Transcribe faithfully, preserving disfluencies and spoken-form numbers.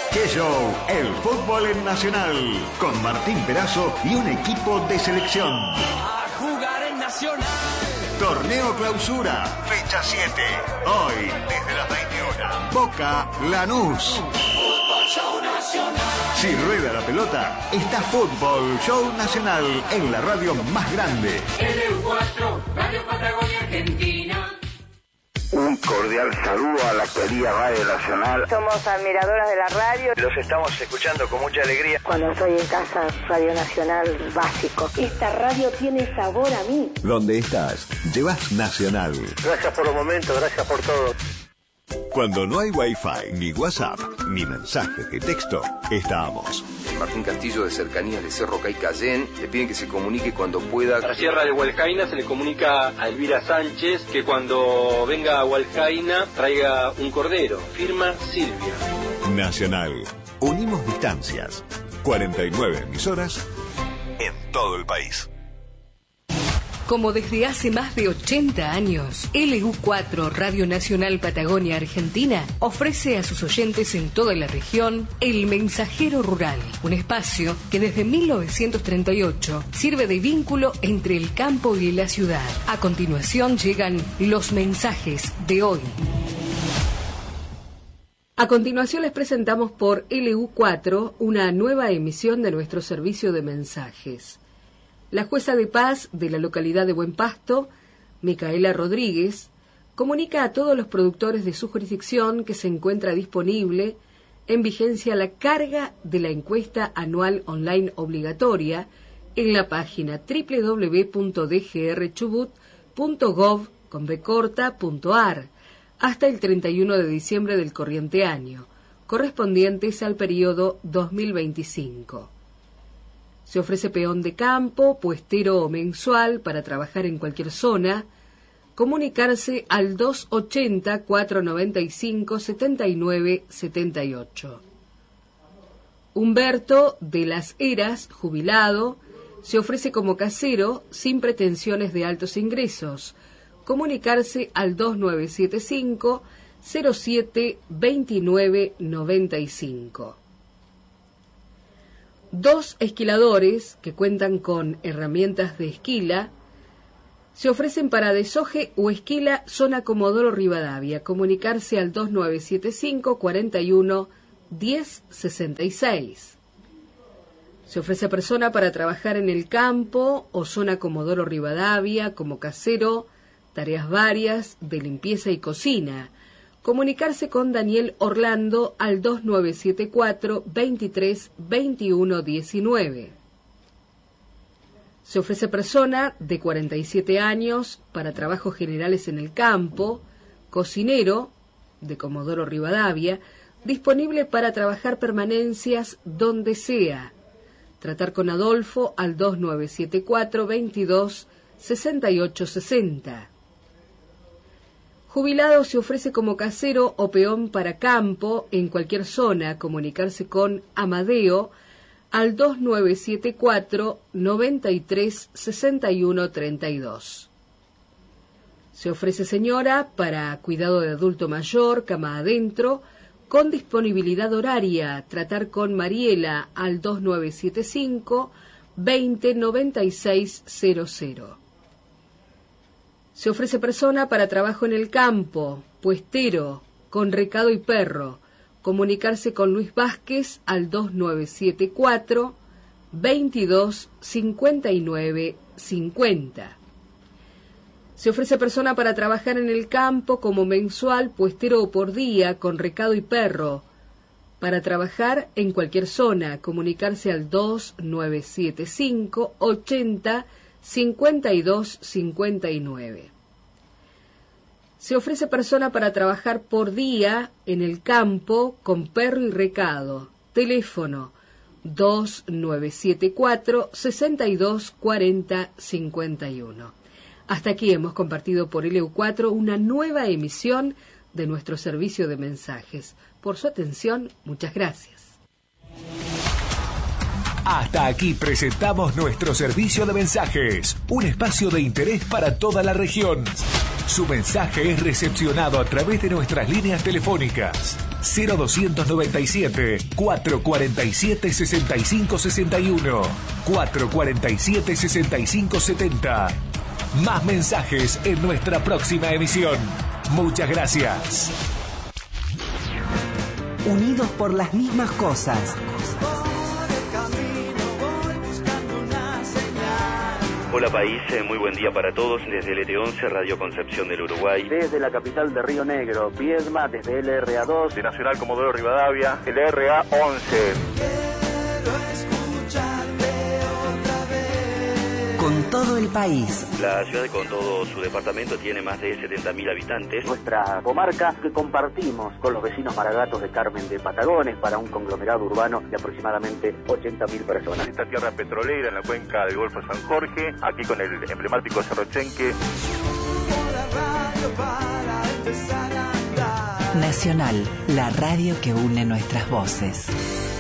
¡Qué show! El fútbol en Nacional, con Martín Perazo y un equipo de selección. A jugar en Nacional. Torneo Clausura, fecha siete. Hoy, desde las veintiuna. Boca Lanús. Fútbol Show Nacional. Si rueda la pelota, está Fútbol Show Nacional en la radio más grande. L U cuatro, Radio Patagonia Argentina. Un cordial saludo a la querida Radio Nacional. Somos admiradoras de la radio. Los estamos escuchando con mucha alegría. Cuando estoy en casa, Radio Nacional básico. Esta radio tiene sabor a mí. ¿Dónde estás? Llevas Nacional. Gracias por los momentos, gracias por todo. Cuando no hay Wi-Fi, ni WhatsApp, ni mensajes de texto, estamos. Martín Castillo de Cercanías de Cerro Caicayén le piden que se comunique cuando pueda. A la Sierra de Hualcaina se le comunica a Elvira Sánchez que cuando venga a Hualcaina traiga un cordero. Firma Silvia. Nacional. Unimos distancias. cuarenta y nueve emisoras en todo el país. Como desde hace más de ochenta años, L U cuatro Radio Nacional Patagonia Argentina ofrece a sus oyentes en toda la región El Mensajero Rural, un espacio que desde mil novecientos treinta y ocho sirve de vínculo entre el campo y la ciudad. A continuación llegan los mensajes de hoy. A continuación les presentamos por L U cuatro una nueva emisión de nuestro servicio de mensajes. La jueza de paz de la localidad de Buen Pasto, Micaela Rodríguez, comunica a todos los productores de su jurisdicción que se encuentra disponible en vigencia la carga de la encuesta anual online obligatoria en la página doble u doble u doble u punto d g r chubut punto gov punto a r hasta el treinta y uno de diciembre del corriente año, correspondientes al periodo dos mil veinticinco. Se ofrece peón de campo, puestero o mensual para trabajar en cualquier zona. Comunicarse al dos ochenta, cuatrocientos noventa y cinco, setenta y nueve setenta y ocho. Humberto de las Heras, jubilado, se ofrece como casero sin pretensiones de altos ingresos. Comunicarse al dos nueve siete cinco, cero siete, veintinueve noventa y cinco. Dos esquiladores que cuentan con herramientas de esquila se ofrecen para desoje o esquila zona Comodoro Rivadavia. Comunicarse al dos nueve siete cinco, cuarenta y uno, diez sesenta y seis. Se ofrece persona para trabajar en el campo o zona Comodoro Rivadavia como casero, tareas varias de limpieza y cocina. Comunicarse con Daniel Orlando al dos nueve siete cuatro, veintitrés, veintiuno diecinueve. Se ofrece persona de cuarenta y siete años para trabajos generales en el campo, cocinero de Comodoro Rivadavia, disponible para trabajar permanencias donde sea. Tratar con Adolfo al dos nueve siete cuatro, veintidós, sesenta y ocho sesenta. Jubilado se ofrece como casero o peón para campo en cualquier zona. Comunicarse con Amadeo al dos nueve siete cuatro, noventa y tres, sesenta y uno treinta y dos. Se ofrece señora para cuidado de adulto mayor, cama adentro, con disponibilidad horaria. Tratar con Mariela al dos nueve siete cinco, veinte, noventa y seis cero cero. Se ofrece persona para trabajo en el campo, puestero, con recado y perro. Comunicarse con Luis Vázquez al dos nueve siete cuatro, veintidós, cincuenta y nueve cincuenta. Se ofrece persona para trabajar en el campo como mensual, puestero o por día, con recado y perro. Para trabajar en cualquier zona, comunicarse al dos nueve siete cinco, ochenta, cincuenta y dos cincuenta y nueve. Se ofrece persona para trabajar por día en el campo con perro y recado. Teléfono dos nueve siete cuatro, sesenta y dos, cuarenta, cincuenta y uno. Hasta aquí hemos compartido por L U cuatro una nueva emisión de nuestro servicio de mensajes. Por su atención, muchas gracias. Hasta aquí presentamos nuestro servicio de mensajes, un espacio de interés para toda la región. Su mensaje es recepcionado a través de nuestras líneas telefónicas cero doscientos noventa y siete, cuatrocientos cuarenta y siete, sesenta y cinco sesenta y uno, cuatrocientos cuarenta y siete, sesenta y cinco setenta. Más mensajes en nuestra próxima emisión. Muchas gracias. Unidos por las mismas cosas. Hola país, muy buen día para todos desde el E T once, Radio Concepción del Uruguay. Desde la capital de Río Negro, Viedma, desde el R A dos. De Nacional Comodoro Rivadavia, el R A once. Con todo el país. La ciudad con todo su departamento tiene más de setenta mil habitantes. Nuestra comarca que compartimos con los vecinos maragatos de Carmen de Patagones para un conglomerado urbano de aproximadamente ochenta mil personas. Esta tierra petrolera en la cuenca del Golfo San Jorge, aquí con el emblemático Cerro Chenque. Nacional, la radio que une nuestras voces.